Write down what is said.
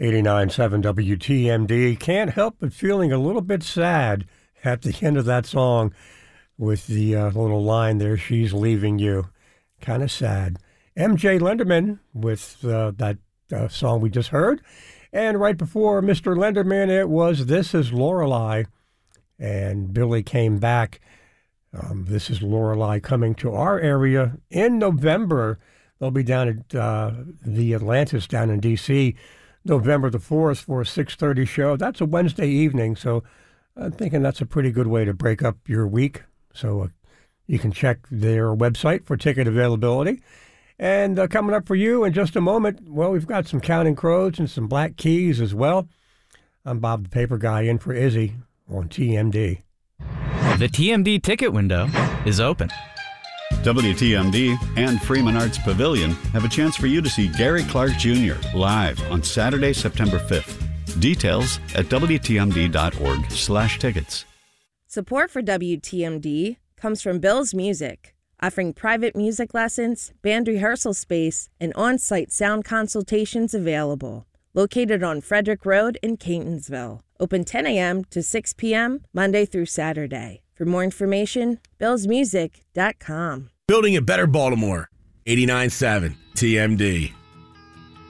89.7 WTMD. Can't help but feeling a little bit sad at the end of that song with the little line there, she's leaving you. Kind of sad. MJ Lenderman with that song we just heard. And right before Mr. Lenderman, it was This Is Lorelei. And Billy came back. This is Lorelei coming to our area in November. They'll be down at the Atlantis down in D.C. November the 4th for a 6:30 show. That's a Wednesday evening, so I'm thinking that's a pretty good way to break up your week. So you can check their website for ticket availability. And coming up for you in just a moment, well, we've got some Counting Crows and some Black Keys as well. I'm Bob the Paper Guy in for Izzy on TMD. The TMD ticket window is open. WTMD and Freeman Arts Pavilion have a chance for you to see Gary Clark Jr. live on Saturday, September 5th. Details at WTMD.org/tickets. Support for WTMD comes from Bill's Music, offering private music lessons, band rehearsal space, and on-site sound consultations available. Located on Frederick Road in Catonsville. Open 10 a.m. to 6 p.m. Monday through Saturday. For more information, billsmusic.com. Building a better Baltimore. 89.7 TMD.